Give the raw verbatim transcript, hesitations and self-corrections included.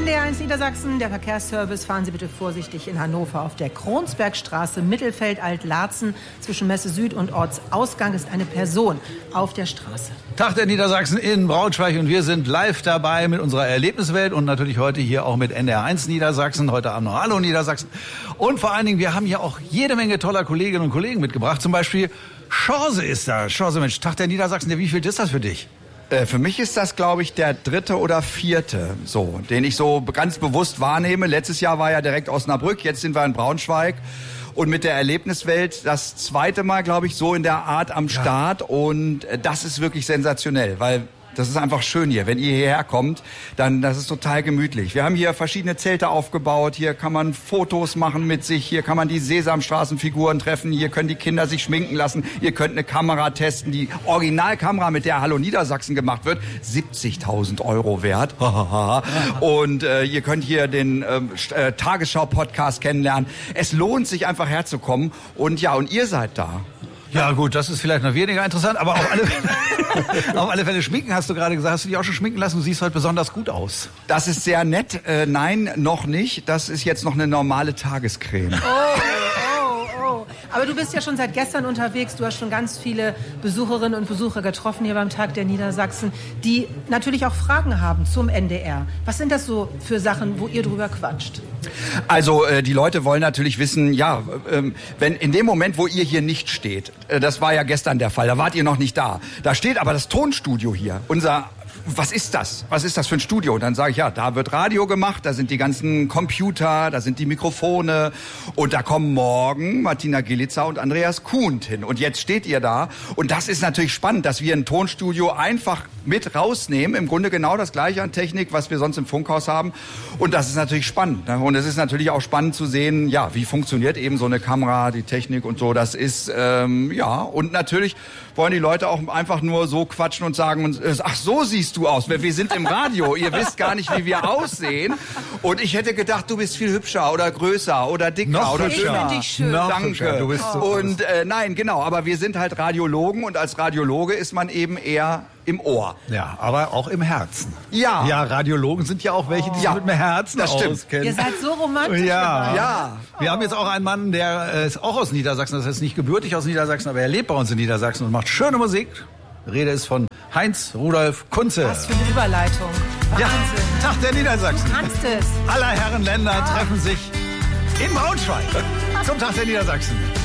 N D R eins Niedersachsen, der Verkehrsservice. Fahren Sie bitte vorsichtig in Hannover auf der Kronsbergstraße, Mittelfeld, Alt-Laatzen. Zwischen Messe Süd und Ortsausgang ist eine Person auf der Straße. Tag der Niedersachsen in Braunschweig und wir sind live dabei mit unserer Erlebniswelt und natürlich heute hier auch mit N D R eins Niedersachsen. Heute Abend noch Hallo Niedersachsen. Und vor allen Dingen, wir haben hier auch jede Menge toller Kolleginnen und Kollegen mitgebracht. Zum Beispiel Chance ist da. Chance, Mensch, Tag der Niedersachsen. Wie viel ist das für dich? Für mich ist das, glaube ich, der dritte oder vierte, so, den ich so ganz bewusst wahrnehme. Letztes Jahr war ja direkt Osnabrück, jetzt sind wir in Braunschweig. Und mit der Erlebniswelt das zweite Mal, glaube ich, so in der Art am Start. Ja. Und das ist wirklich sensationell, weil das ist einfach schön hier. Wenn ihr hierher kommt, dann das ist total gemütlich. Wir haben hier verschiedene Zelte aufgebaut. Hier kann man Fotos machen mit sich. Hier kann man die Sesamstraßenfiguren treffen. Hier können die Kinder sich schminken lassen. Ihr könnt eine Kamera testen. Die Originalkamera, mit der Hallo Niedersachsen gemacht wird, siebzigtausend Euro wert. Und äh, ihr könnt hier den äh, Tagesschau-Podcast kennenlernen. Es lohnt sich einfach herzukommen. Und ja, und ihr seid da. Ja gut, das ist vielleicht noch weniger interessant, aber auf alle Fälle, auf alle Fälle schminken, hast du gerade gesagt. Hast du dich auch schon schminken lassen? Du siehst heute besonders gut aus. Das ist sehr nett. Äh, nein, noch nicht. Das ist jetzt noch eine normale Tagescreme. Oh, oh, oh. Aber du bist ja schon seit gestern unterwegs. Du hast schon ganz viele Besucherinnen und Besucher getroffen hier beim Tag der Niedersachsen, die natürlich auch Fragen haben zum N D R. Was sind das so für Sachen, wo ihr drüber quatscht? Also äh, die Leute wollen natürlich wissen, ja, ähm, wenn in dem Moment, wo ihr hier nicht steht, äh, das war ja gestern der Fall, da wart ihr noch nicht da, da steht aber das Tonstudio hier, unser... Was ist das? Was ist das für ein Studio? Und dann sage ich, ja, da wird Radio gemacht, da sind die ganzen Computer, da sind die Mikrofone und da kommen morgen Martina Gilitzer und Andreas Kuhnt hin. Und jetzt steht ihr da und das ist natürlich spannend, dass wir ein Tonstudio einfach mit rausnehmen. Im Grunde genau das Gleiche an Technik, was wir sonst im Funkhaus haben. Und das ist natürlich spannend. Und es ist natürlich auch spannend zu sehen, ja, wie funktioniert eben so eine Kamera, die Technik und so. Das ist, ähm, ja, und natürlich wollen die Leute auch einfach nur so quatschen und sagen, ach, so siehst du aus. Wir sind im Radio. Ihr wisst gar nicht, wie wir aussehen. Und ich hätte gedacht, du bist viel hübscher oder größer oder dicker Noch oder hübscher. dünner. Ich finde dich schön. Noch Danke. hübscher. Du bist so und äh, nein, genau. Aber wir sind halt Radiologen und als Radiologe ist man eben eher im Ohr. Ja, aber auch im Herzen. Ja. Ja, Radiologen sind ja auch welche, die sich Ja, mit dem Herzen das stimmt. auskennen. Ihr seid so romantisch. Ja. dabei. Ja. Wir haben jetzt auch einen Mann, der äh, ist auch aus Niedersachsen. Das heißt nicht gebürtig aus Niedersachsen, aber er lebt bei uns in Niedersachsen und macht schöne Musik. Rede ist von Heinz Rudolf Kunze. Was für eine Überleitung. Wahnsinn. Ja, Tag der Niedersachsen. Du kannst es. Aller Herren Länder treffen sich in Braunschweig zum Tag der Niedersachsen.